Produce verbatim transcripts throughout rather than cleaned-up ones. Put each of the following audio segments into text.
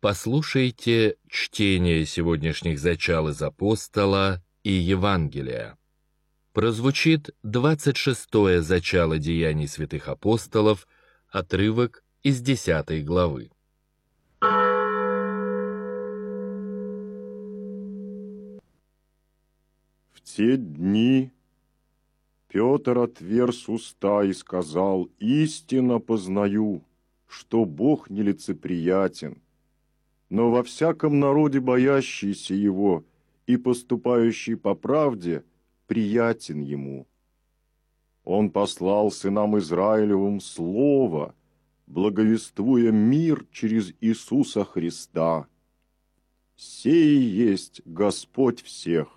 Послушайте чтение сегодняшних зачал из Апостола и Евангелия. Прозвучит двадцать шестое зачало Деяний святых апостолов, отрывок из десятой главы. В те дни Петр отверз уста и сказал: «Истинно познаю, что Бог нелицеприятен, но во всяком народе боящийся Его и поступающий по правде приятен Ему. Он послал сынам Израилевым слово, благовествуя мир через Иисуса Христа. Сей есть Господь всех.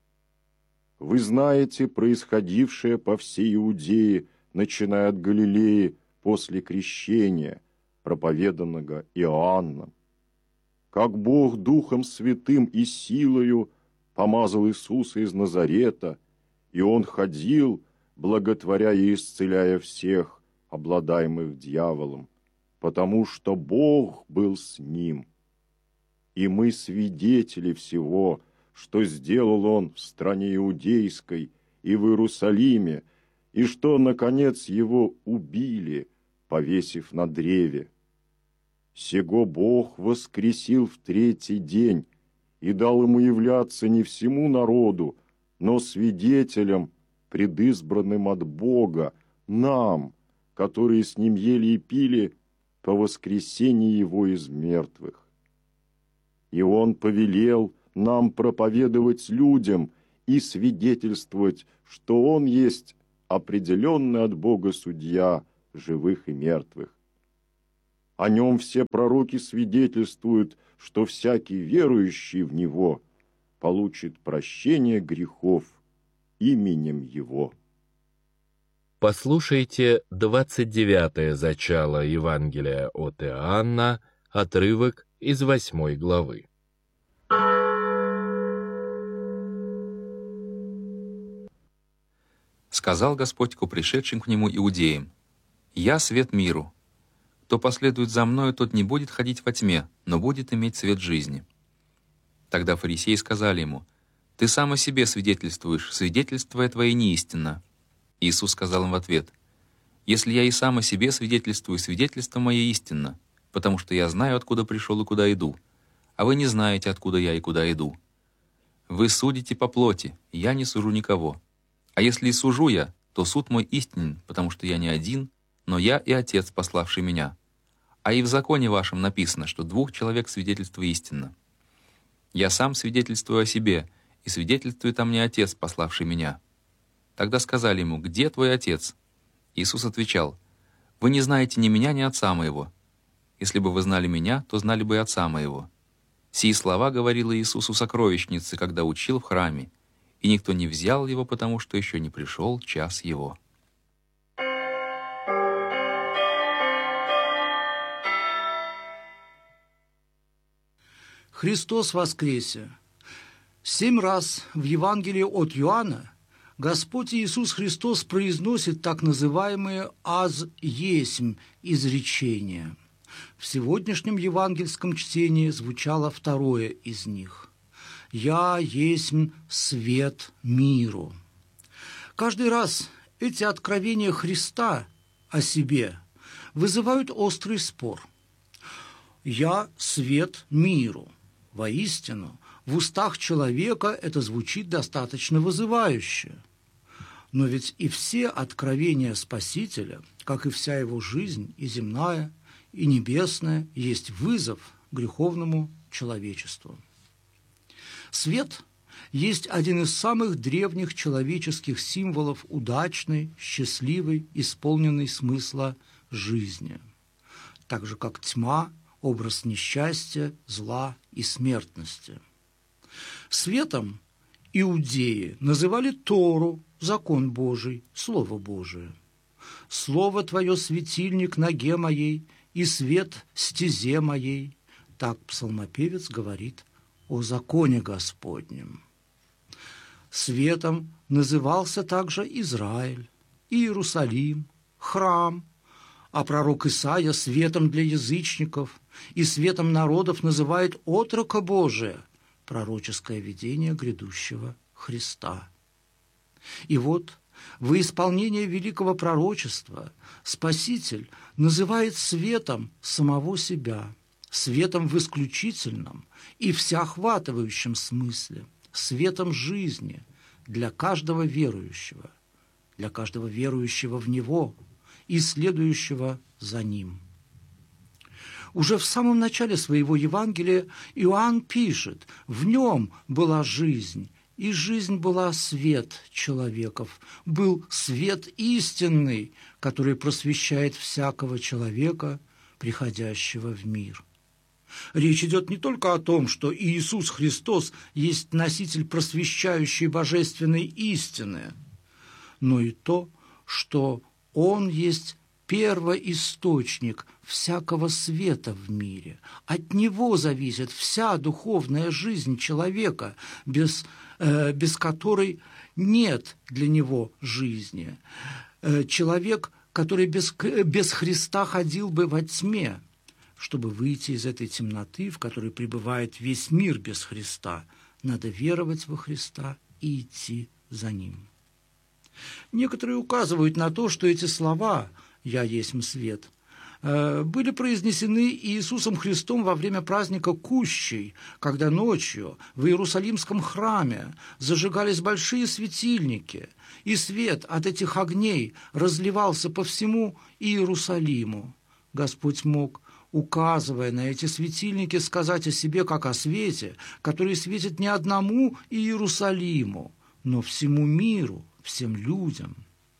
Вы знаете происходившее по всей Иудее, начиная от Галилеи после крещения, проповеданного Иоанном, как Бог Духом Святым и силою помазал Иисуса из Назарета, и Он ходил, благотворя и исцеляя всех, обладаемых дьяволом, потому что Бог был с Ним. И мы свидетели всего, что сделал Он в стране Иудейской и в Иерусалиме, и что, наконец, Его убили, повесив на древе. Сего Бог воскресил в третий день и дал Ему являться не всему народу, но свидетелям, предизбранным от Бога, нам, которые с Ним ели и пили по воскресении Его из мертвых. И Он повелел нам проповедовать людям и свидетельствовать, что Он есть определенный от Бога судья живых и мертвых. О Нем все пророки свидетельствуют, что всякий верующий в Него получит прощение грехов именем Его. Послушайте двадцать девятое зачало Евангелия от Иоанна, отрывок из восьмой главы. Сказал Господь ко пришедшим к Нему иудеям: «Я свет миру. Кто последует за Мною, тот не будет ходить во тьме, но будет иметь свет жизни». Тогда фарисеи сказали Ему: «Ты сам о себе свидетельствуешь, свидетельство Твое неистинно». Иисус сказал им в ответ: «Если я и сам о себе свидетельствую, свидетельство Мое истинно, потому что я знаю, откуда пришел и куда иду, а вы не знаете, откуда я и куда иду. Вы судите по плоти, я не сужу никого. А если и сужу я, то суд мой истинен, потому что я не один, но я и Отец, пославший меня. А и в законе вашем написано, что двух человек свидетельство истинно. Я сам свидетельствую о себе, и свидетельствует о мне Отец, пославший меня». Тогда сказали ему: «Где твой Отец?» Иисус отвечал: «Вы не знаете ни меня, ни Отца моего. Если бы вы знали меня, то знали бы и Отца моего». Сии слова говорил Иисус у сокровищницы, когда учил в храме, и никто не взял его, потому что еще не пришел час его. Христос воскресе! Семь раз в Евангелии от Иоанна Господь Иисус Христос произносит так называемые «аз есмь» изречения. В сегодняшнем евангельском чтении звучало второе из них: «Я есмь свет миру». Каждый раз эти откровения Христа о себе вызывают острый спор. «Я свет миру». Воистину, в устах человека это звучит достаточно вызывающе. Но ведь и все откровения Спасителя, как и вся его жизнь, и земная, и небесная, есть вызов греховному человечеству. Свет есть один из самых древних человеческих символов удачной, счастливой, исполненной смысла жизни, так же как тьма – образ несчастья, зла и смертности. Светом иудеи называли Тору, закон Божий, Слово Божие. «Слово Твое светильник ноге моей и свет стезе моей», так псалмопевец говорит о законе Господнем. Светом назывался также Израиль, Иерусалим, храм, А пророк Исаия светом для язычников и светом народов называет отрока Божия, пророческое видение грядущего Христа. И вот во исполнение великого пророчества Спаситель называет светом самого себя, светом в исключительном и всеохватывающем смысле, светом жизни для каждого верующего, для каждого верующего в Него и следующего за Ним. Уже в самом начале своего Евангелия Иоанн пишет: «В Нем была жизнь, и жизнь была свет человеков, был свет истинный, который просвещает всякого человека, приходящего в мир». Речь идет не только о том, что Иисус Христос есть носитель просвещающей божественной истины, но и то, что Он есть первоисточник всякого света в мире. От Него зависит вся духовная жизнь человека, без, э, без которой нет для него жизни. Э, человек, который без, без Христа ходил бы во тьме. Чтобы выйти из этой темноты, в которой пребывает весь мир без Христа, надо веровать во Христа и идти за Ним. Некоторые указывают на то, что эти слова «Я есмь свет» были произнесены Иисусом Христом во время праздника Кущей, когда ночью в Иерусалимском храме зажигались большие светильники, и свет от этих огней разливался по всему Иерусалиму. Господь мог, указывая на эти светильники, сказать о себе как о свете, который светит не одному Иерусалиму, но всему миру, всем людям.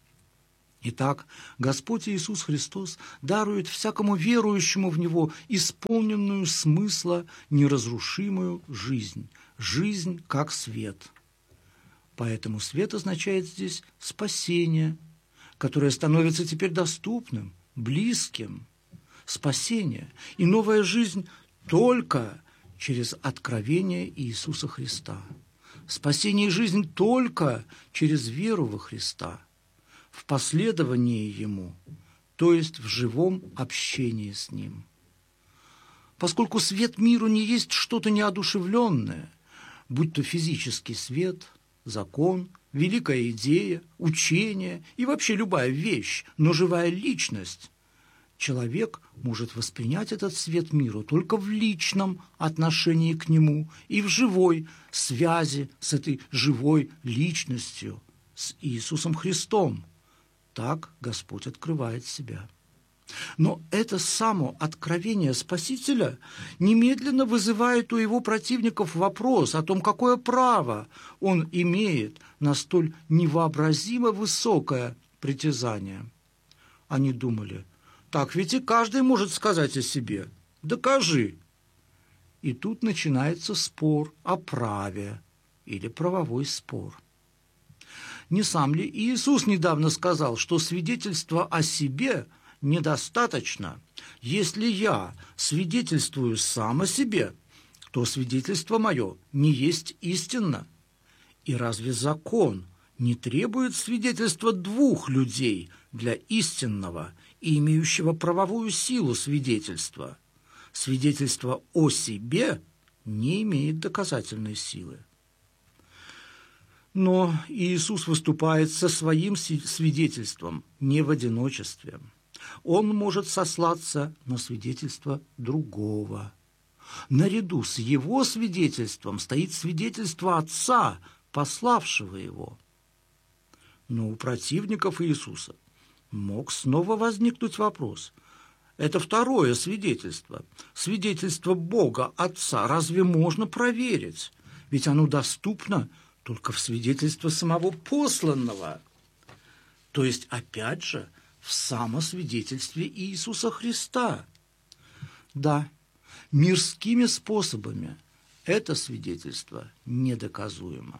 Итак, Господь Иисус Христос дарует всякому верующему в Него исполненную смысла неразрушимую жизнь, жизнь как свет. Поэтому свет означает здесь спасение, которое становится теперь доступным, близким. Спасение и новая жизнь только через откровение Иисуса Христа. Спасение и жизнь только через веру во Христа, в последовании Ему, то есть в живом общении с Ним. Поскольку свет миру не есть что-то неодушевленное, будь то физический свет, закон, великая идея, учение и вообще любая вещь, но живая личность, человек может воспринять этот свет миру только в личном отношении к нему и в живой связи с этой живой личностью, с Иисусом Христом. Так Господь открывает себя. Но это само откровение Спасителя немедленно вызывает у его противников вопрос о том, какое право он имеет на столь невообразимо высокое притязание. Они думали: так ведь и каждый может сказать о себе. Докажи. И тут начинается спор о праве или правовой спор. Не сам ли Иисус недавно сказал, что свидетельство о себе недостаточно? Если я свидетельствую сам о себе, то свидетельство мое не есть истинно. И разве закон не требует свидетельства двух людей для истинного и имеющего правовую силу свидетельства? Свидетельство о себе не имеет доказательной силы. Но Иисус выступает со своим свидетельством не в одиночестве. Он может сослаться на свидетельство другого. Наряду с его свидетельством стоит свидетельство Отца, пославшего его. Но у противников Иисуса мог снова возникнуть вопрос. Это второе свидетельство, свидетельство Бога Отца, разве можно проверить? Ведь оно доступно только в свидетельство самого посланного. То есть, опять же, в самосвидетельстве Иисуса Христа. Да, мирскими способами это свидетельство недоказуемо.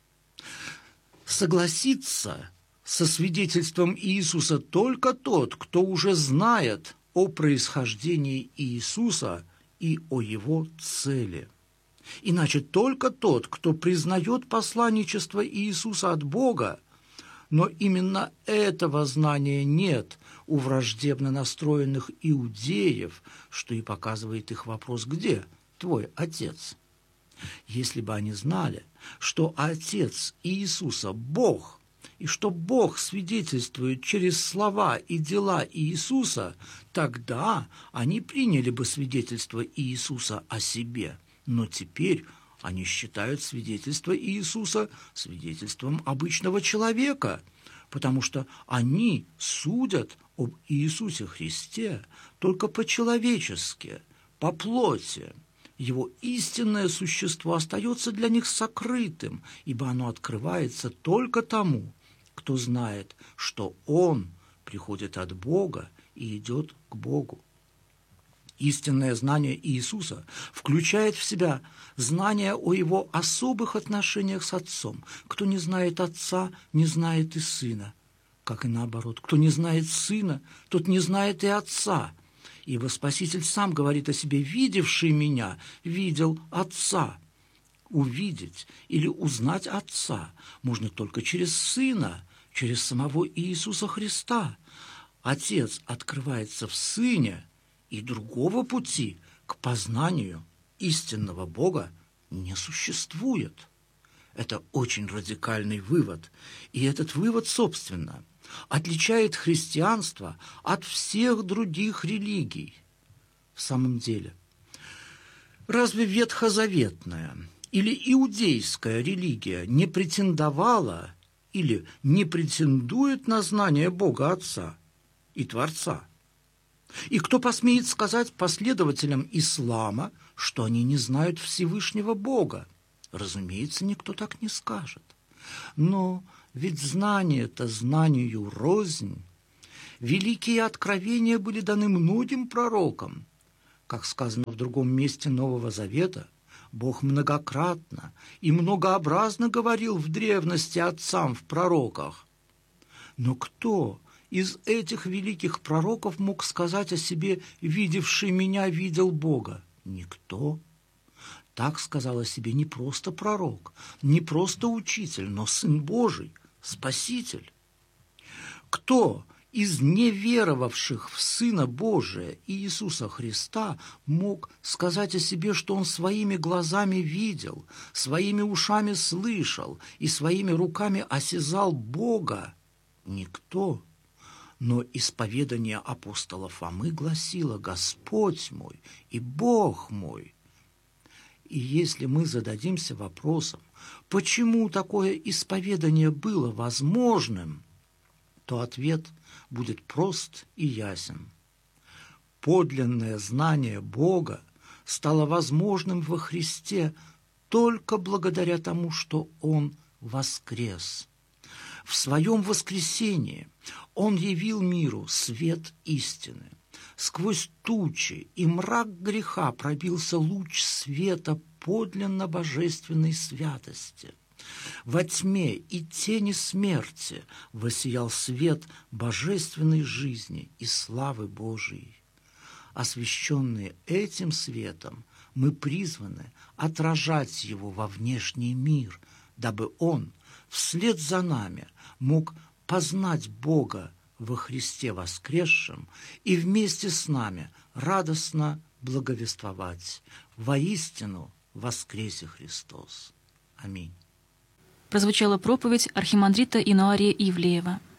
Согласиться со свидетельством Иисуса только тот, кто уже знает о происхождении Иисуса и о его цели. Иначе только тот, кто признает посланничество Иисуса от Бога, но именно этого знания нет у враждебно настроенных иудеев, что и показывает их вопрос «Где твой Отец?». Если бы они знали, что Отец Иисуса – Бог, и что Бог свидетельствует через слова и дела Иисуса, тогда они приняли бы свидетельство Иисуса о себе. Но теперь они считают свидетельство Иисуса свидетельством обычного человека, потому что они судят об Иисусе Христе только по-человечески, по плоти. Его истинное существо остается для них сокрытым, ибо оно открывается только тому, кто знает, что Он приходит от Бога и идет к Богу. Истинное знание Иисуса включает в себя знание о Его особых отношениях с Отцом. Кто не знает Отца, не знает и Сына. Как и наоборот, кто не знает Сына, тот не знает и Отца. Ибо Спаситель сам говорит о себе: «Видевший меня, видел Отца». Увидеть или узнать Отца можно только через Сына, через самого Иисуса Христа. Отец открывается в Сыне, и другого пути к познанию истинного Бога не существует. Это очень радикальный вывод, и этот вывод, собственно, отличает христианство от всех других религий. В самом деле, разве ветхозаветная или иудейская религия не претендовала или не претендует на знание Бога Отца и Творца? И кто посмеет сказать последователям ислама, что они не знают Всевышнего Бога? Разумеется, никто так не скажет. Но ведь знание-то знанию рознь. Великие откровения были даны многим пророкам. Как сказано в другом месте Нового Завета, Бог многократно и многообразно говорил в древности отцам в пророках. Но кто из этих великих пророков мог сказать о себе: «Видевший меня, видел Бога»? Никто. Так сказал о себе не просто пророк, не просто учитель, но Сын Божий, Спаситель. Кто из неверовавших в Сына Божия Иисуса Христа мог сказать о себе, что Он своими глазами видел, своими ушами слышал и своими руками осязал Бога? Никто. Но исповедание апостола Фомы гласило: «Господь мой и Бог мой». И если мы зададимся вопросом, почему такое исповедание было возможным, то ответ будет прост и ясен. Подлинное знание Бога стало возможным во Христе только благодаря тому, что Он воскрес. В Своем воскресении Он явил миру свет истины. Сквозь тучи и мрак греха пробился луч света подлинно божественной святости. Во тьме и тени смерти воссиял свет божественной жизни и славы Божией. Освященные этим светом, мы призваны отражать его во внешний мир, дабы он вслед за нами мог познать Бога во Христе воскресшем и вместе с нами радостно благовествовать: «Воистину воскресе Христос». Аминь. Прозвучала проповедь архимандрита Инуария Ивлеева.